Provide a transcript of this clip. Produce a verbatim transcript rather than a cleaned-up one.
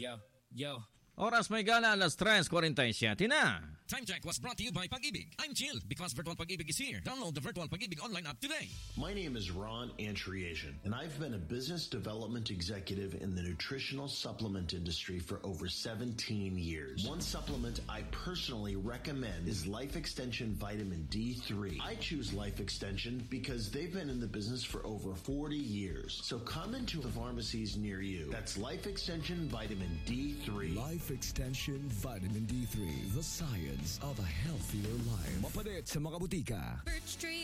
Yo, yo. Oras may gala, alas tres forty y siete na. Time check was brought to you by Pag-ibig. I'm chilled because Virtual Pag-ibig is here. Download the Virtual Pag-ibig online app today. My name is Ron Antriasian, and I've been a business development executive in the nutritional supplement industry for over seventeen years. One supplement I personally recommend is Life Extension Vitamin D three. I choose Life Extension because they've been in the business for over forty years. So come into the pharmacies near you. That's Life Extension Vitamin D three. Life Extension Vitamin D three. The science of a healthier life. Mapalit sa mga butika. Birch Tree